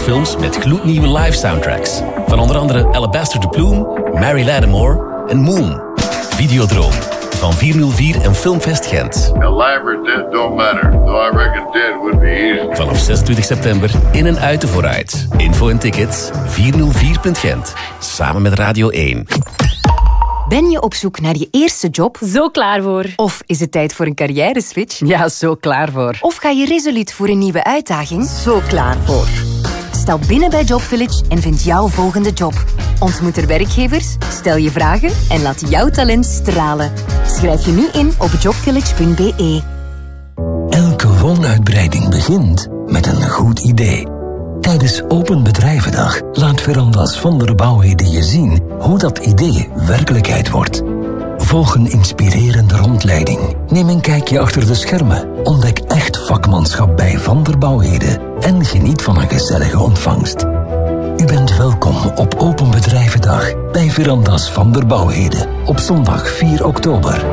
films met gloednieuwe live soundtracks. Van onder andere Alabaster the Plume, Mary Lattimore en Moon. Videodroom van 404 en Filmfest Gent. Alive or dead don't matter. Though I reckon dead would be easy. Vanaf 26 september in en uit de vooruit. Info en tickets 404.gent. Samen met Radio 1. Ben je op zoek naar je eerste job? Zo klaar voor. Of is het tijd voor een carrière-switch? Ja, zo klaar voor. Of ga je resoluut voor een nieuwe uitdaging? Zo klaar voor. Stap binnen bij Job Village en vind jouw volgende job. Ontmoet er werkgevers, stel je vragen en laat jouw talent stralen. Schrijf je nu in op jobvillage.be. Elke woonuitbreiding begint met een goed idee. Tijdens Open Bedrijvendag laat Verandas van der Bouwheden je zien hoe dat idee werkelijkheid wordt. Volg een inspirerende rondleiding. Neem een kijkje achter de schermen. Ontdek echt vakmanschap bij Van der Bouwheden en geniet van een gezellige ontvangst. U bent welkom op Open Bedrijvendag bij Verandas van der Bouwheden op zondag 4 oktober.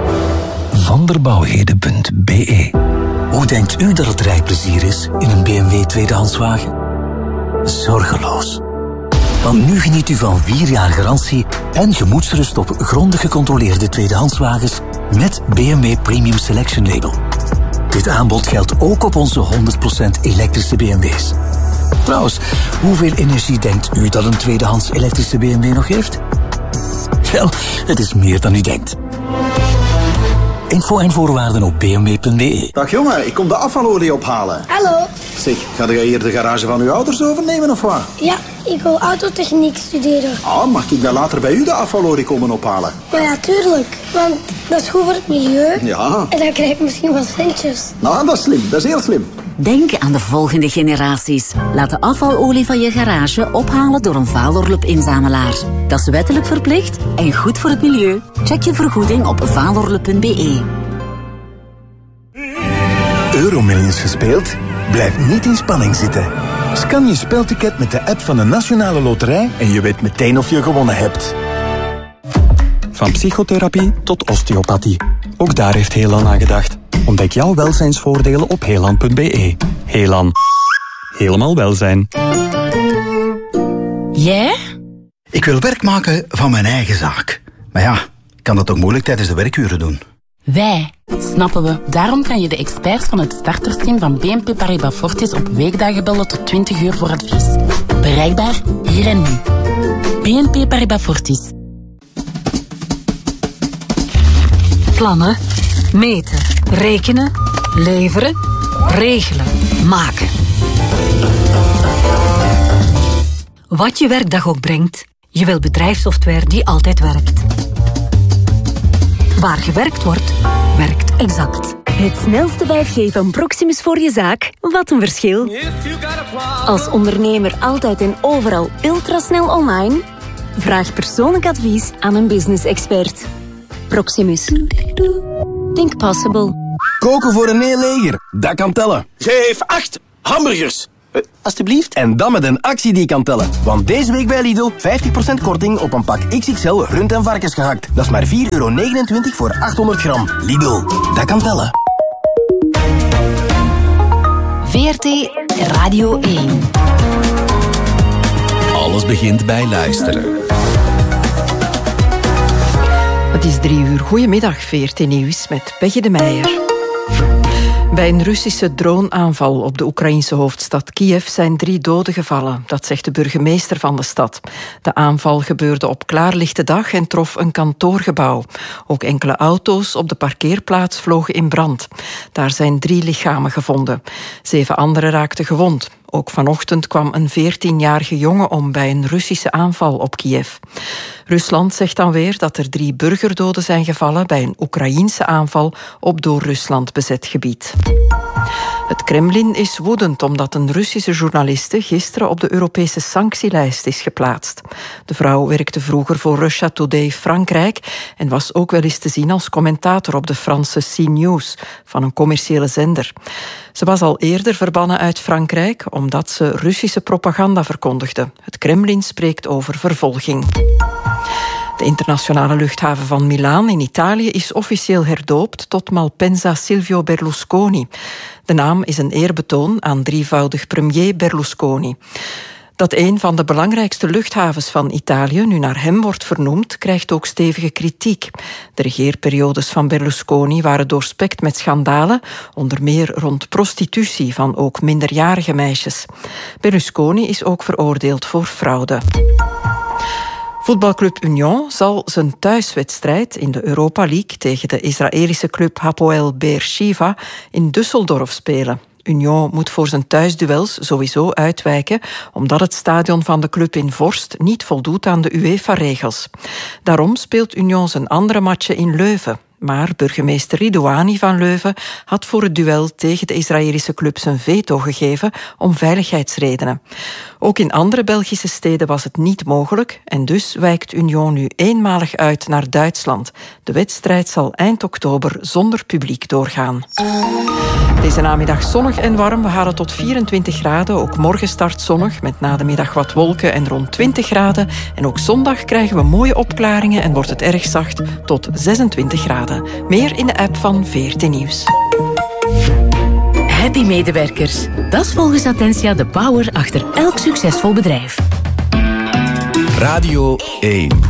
vanderbouwheden.be. Hoe denkt u dat het rijplezier is in een BMW tweedehandswagen? Zorgeloos. Want nu geniet u van 4 jaar garantie en gemoedsrust op grondig gecontroleerde tweedehandswagens met BMW Premium Selection Label. Dit aanbod geldt ook op onze 100% elektrische BMW's. Trouwens, hoeveel energie denkt u dat een tweedehands elektrische BMW nog heeft? Wel, het is meer dan u denkt. Info en voorwaarden op bmw.be. Dag jongen, ik kom de afvalolie ophalen. Hallo. Zeg, ga jij hier de garage van uw ouders overnemen of wat? Ja, ik wil autotechniek studeren. Ah, mag ik dan later bij u de afvalolie komen ophalen? Maar ja, tuurlijk. Want dat is goed voor het milieu. Ja. En dan krijg ik misschien wat centjes. Nou, dat is slim. Dat is heel slim. Denk aan de volgende generaties. Laat de afvalolie van je garage ophalen door een Valorlup-inzamelaar. Dat is wettelijk verplicht en goed voor het milieu. Check je vergoeding op valorlup.be. Euromillions gespeeld? Blijf niet in spanning zitten. Scan je spelticket met de app van de Nationale Loterij en je weet meteen of je gewonnen hebt. Van psychotherapie tot osteopathie. Ook daar heeft Helan aan gedacht. Ontdek jouw welzijnsvoordelen op helan.be. Helan. Helemaal welzijn. Jij? Ik wil werk maken van mijn eigen zaak. Maar ja, ik kan dat ook moeilijk tijdens de werkuren doen. Wij, snappen we. Daarom kan je de experts van het startersteam van BNP Paribas Fortis op weekdagen bellen tot 20 uur voor advies. Bereikbaar hier en nu. BNP Paribas Fortis. Plannen, meten, rekenen, leveren, regelen, maken. Wat je werkdag ook brengt, je wil bedrijfssoftware die altijd werkt. Waar gewerkt wordt, werkt Exact. Het snelste 5G van Proximus voor je zaak. Wat een verschil. Als ondernemer altijd en overal ultrasnel online? Vraag persoonlijk advies aan een business-expert. Proximus. Think possible. Koken voor een heel leger, dat kan tellen. Geef 8 hamburgers. Alsjeblieft. En dan met een actie die kan tellen. Want deze week bij Lidl 50% korting op een pak XXL rund- en varkensgehakt. Dat is maar €4,29 voor 800 gram. Lidl, dat kan tellen. VRT Radio 1. Alles begint bij luisteren. Het is 3 uur. Goedemiddag, VRT Nieuws met Peggy de Meijer. Bij een Russische droneaanval op de Oekraïnse hoofdstad Kiev zijn 3 doden gevallen. Dat zegt de burgemeester van de stad. De aanval gebeurde op klaarlichte dag en trof een kantoorgebouw. Ook enkele auto's op de parkeerplaats vlogen in brand. Daar zijn 3 lichamen gevonden. 7 anderen raakten gewond. Ook vanochtend kwam een 14-jarige jongen om bij een Russische aanval op Kiev. Rusland zegt dan weer dat er 3 burgerdoden zijn gevallen bij een Oekraïense aanval op door Rusland bezet gebied. Het Kremlin is woedend omdat een Russische journaliste gisteren op de Europese sanctielijst is geplaatst. De vrouw werkte vroeger voor Russia Today Frankrijk en was ook wel eens te zien als commentator op de Franse CNews van een commerciële zender. Ze was al eerder verbannen uit Frankrijk omdat ze Russische propaganda verkondigde. Het Kremlin spreekt over vervolging. De internationale luchthaven van Milaan in Italië is officieel herdoopt tot Malpensa Silvio Berlusconi. De naam is een eerbetoon aan drievoudig premier Berlusconi. Dat een van de belangrijkste luchthavens van Italië nu naar hem wordt vernoemd, krijgt ook stevige kritiek. De regeerperiodes van Berlusconi waren doorspekt met schandalen, onder meer rond prostitutie van ook minderjarige meisjes. Berlusconi is ook veroordeeld voor fraude. Voetbalclub Union zal zijn thuiswedstrijd in de Europa League tegen de Israëlische club Hapoel Be'er Sheva in Düsseldorf spelen. Union moet voor zijn thuisduels sowieso uitwijken, omdat het stadion van de club in Vorst niet voldoet aan de UEFA-regels. Daarom speelt Union zijn andere matchen in Leuven. Maar burgemeester Ridouani van Leuven had voor het duel tegen de Israëlische club zijn veto gegeven om veiligheidsredenen. Ook in andere Belgische steden was het niet mogelijk en dus wijkt Union nu eenmalig uit naar Duitsland. De wedstrijd zal eind oktober zonder publiek doorgaan. Deze namiddag zonnig en warm. We halen tot 24 graden. Ook morgen start zonnig, met na de middag wat wolken en rond 20 graden. En ook zondag krijgen we mooie opklaringen en wordt het erg zacht tot 26 graden. Meer in de app van VRT Nieuws. Happy medewerkers. Dat is volgens Attentia de power achter elk succesvol bedrijf. Radio 1.